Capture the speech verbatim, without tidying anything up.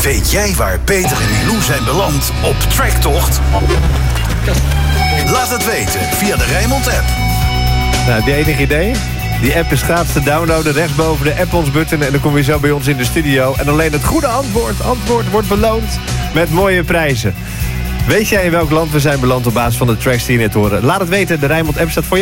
Weet jij waar Peter en Milou zijn beland op tracktocht? Laat het weten via de Rijnmond-app. Nou, heb je enig idee? Die app is gratis te downloaden, rechtsboven de app ons button en dan kom je zo bij ons in de studio. En alleen het goede antwoord, antwoord wordt beloond met mooie prijzen. Weet jij in welk land we zijn beland op basis van de tracks die je net horen? Laat het weten, de Rijnmond-app staat voor je.